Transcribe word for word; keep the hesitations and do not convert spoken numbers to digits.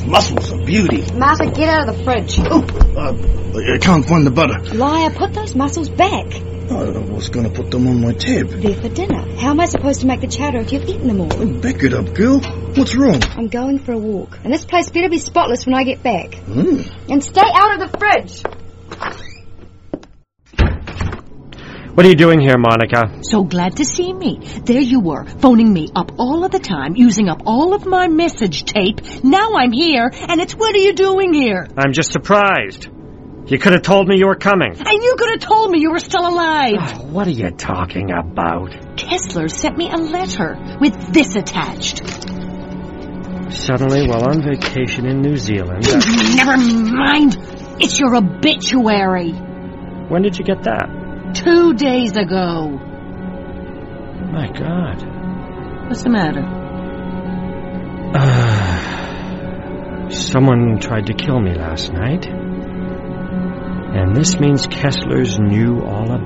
muscles are beauty. Martha, get out of the fridge. Oh, uh, I can't find the butter. Liar, put those mussels back. I was going to put them on my tab. They're for dinner. How am I supposed to make the chowder if you've eaten them all? Oh, back it up, girl. What's wrong? I'm going for a walk. And this place better be spotless when I get back. Mm. And stay out of the fridge. What are you doing here, Monica? So glad to see me. There you were, phoning me up all of the time, using up all of my message tape. Now I'm here, and it's what are you doing here? I'm just surprised. You could have told me you were coming. And you could have told me you were still alive. Oh, what are you talking about? Kessler sent me a letter with this attached. Suddenly, while on vacation in New Zealand... I... Never mind. It's your obituary. When did you get that? Two days ago. My God. What's the matter? Uh, someone tried to kill me last night. And this means Kessler's knew all about